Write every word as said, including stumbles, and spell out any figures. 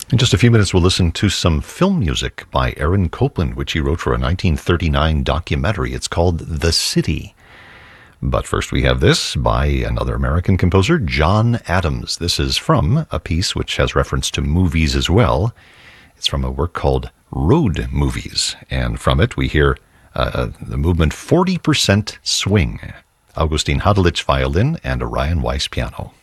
In just a few minutes, we'll listen to some film music by Aaron Copland, which he wrote for a nineteen thirty-nine documentary. It's called The City. But first, we have this by another American composer, John Adams. This is from a piece which has reference to movies as well. It's from a work called Road Movies, and from it we hear uh, the movement forty percent Swing. Augustin Hadelich violin and Orion Weiss piano.